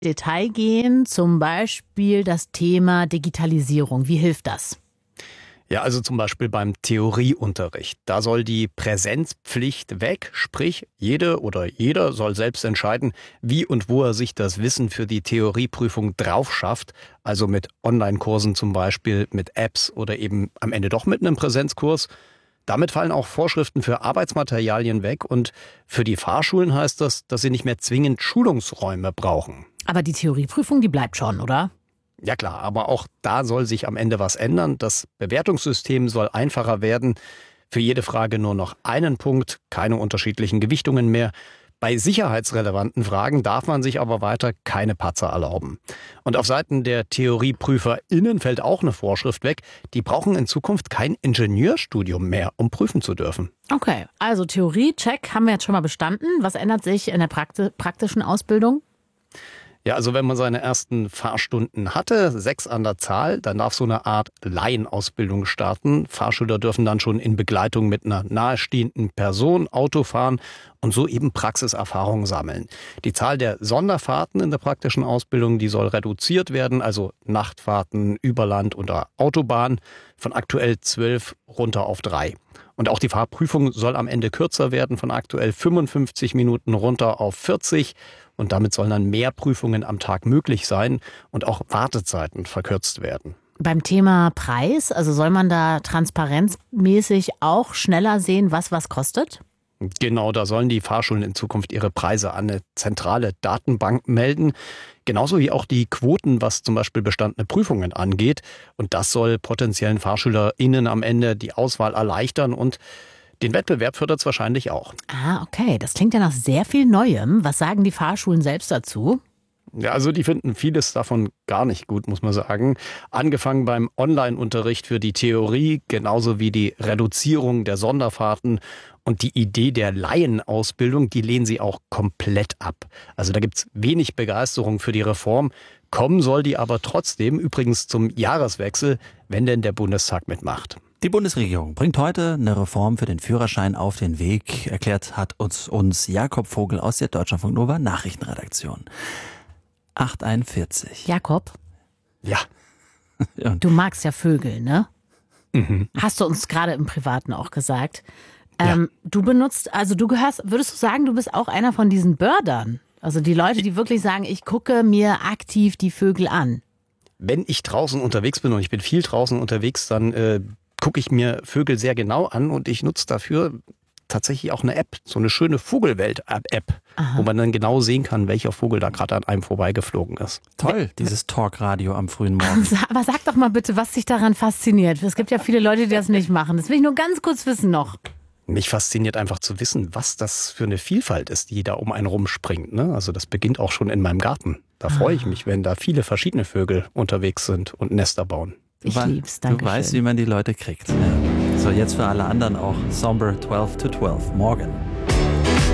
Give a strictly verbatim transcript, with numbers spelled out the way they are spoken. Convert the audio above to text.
Detail gehen, zum Beispiel das Thema Digitalisierung. Wie hilft das? Ja, also zum Beispiel beim Theorieunterricht. Da soll die Präsenzpflicht weg, sprich jede oder jeder soll selbst entscheiden, wie und wo er sich das Wissen für die Theorieprüfung drauf schafft. Also mit Online-Kursen zum Beispiel, mit Apps oder eben am Ende doch mit einem Präsenzkurs. Damit fallen auch Vorschriften für Arbeitsmaterialien weg und für die Fahrschulen heißt das, dass sie nicht mehr zwingend Schulungsräume brauchen. Aber die Theorieprüfung, die bleibt schon, oder? Ja klar, aber auch da soll sich am Ende was ändern. Das Bewertungssystem soll einfacher werden. Für jede Frage nur noch einen Punkt, keine unterschiedlichen Gewichtungen mehr. Bei sicherheitsrelevanten Fragen darf man sich aber weiter keine Patzer erlauben. Und auf Seiten der TheorieprüferInnen fällt auch eine Vorschrift weg. Die brauchen in Zukunft kein Ingenieurstudium mehr, um prüfen zu dürfen. Okay, also Theorie, check, haben wir jetzt schon mal bestanden. Was ändert sich in der Prakti- praktischen Ausbildung? Ja, also wenn man seine ersten Fahrstunden hatte, sechs an der Zahl, dann darf so eine Art Laienausbildung starten. Fahrschüler dürfen dann schon in Begleitung mit einer nahestehenden Person Auto fahren und so eben Praxiserfahrung sammeln. Die Zahl der Sonderfahrten in der praktischen Ausbildung, die soll reduziert werden, also Nachtfahrten über Land oder Autobahn von aktuell zwölf runter auf drei. Und auch die Fahrprüfung soll am Ende kürzer werden, von aktuell fünfundfünfzig Minuten runter auf vierzig. Und damit sollen dann mehr Prüfungen am Tag möglich sein und auch Wartezeiten verkürzt werden. Beim Thema Preis, also soll man da transparenzmäßig auch schneller sehen, was was kostet? Genau, da sollen die Fahrschulen in Zukunft ihre Preise an eine zentrale Datenbank melden. Genauso wie auch die Quoten, was zum Beispiel bestandene Prüfungen angeht. Und das soll potenziellen FahrschülerInnen am Ende die Auswahl erleichtern und den Wettbewerb fördert es wahrscheinlich auch. Ah, okay. Das klingt ja nach sehr viel Neuem. Was sagen die Fahrschulen selbst dazu? Ja, also die finden vieles davon gar nicht gut, muss man sagen. Angefangen beim Online-Unterricht für die Theorie, genauso wie die Reduzierung der Sonderfahrten und die Idee der Laienausbildung, die lehnen sie auch komplett ab. Also da gibt's wenig Begeisterung für die Reform. Kommen soll die aber trotzdem, übrigens zum Jahreswechsel, wenn denn der Bundestag mitmacht. Die Bundesregierung bringt heute eine Reform für den Führerschein auf den Weg, erklärt hat uns, uns Jakob Vogel aus der Deutschlandfunk Nova Nachrichtenredaktion. acht Uhr einundvierzig. Jakob? Ja. Du magst ja Vögel, ne? Mhm. Hast du uns gerade im Privaten auch gesagt. Ähm, ja. Du benutzt, also du gehörst, würdest du sagen, du bist auch einer von diesen Birdern? Also die Leute, die wirklich sagen, ich gucke mir aktiv die Vögel an. Wenn ich draußen unterwegs bin und ich bin viel draußen unterwegs, dann äh, gucke ich mir Vögel sehr genau an und ich nutze dafür tatsächlich auch eine App, so eine schöne Vogelwelt-App, wo man dann genau sehen kann, welcher Vogel da gerade an einem vorbeigeflogen ist. Toll, dieses Talkradio am frühen Morgen. Aber sag doch mal bitte, was dich daran fasziniert. Es gibt ja viele Leute, die das nicht machen. Das will ich nur ganz kurz wissen noch. Mich fasziniert einfach zu wissen, was das für eine Vielfalt ist, die da um einen rumspringt. Ne? Also das beginnt auch schon in meinem Garten. Da freue ich mich, wenn da viele verschiedene Vögel unterwegs sind und Nester bauen. Ich lieb's, danke Du weißt, schön. wie man die Leute kriegt. Ja. So, jetzt für alle anderen auch Somber zwölf to zwölf morgen.